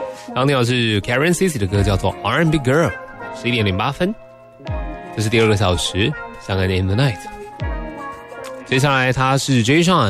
刚听到是 Karen Cici 的歌，叫做 R&B Girl， 11点08分。这是第2个小时，相爱的 In the Night。接下来他是 Jay Sean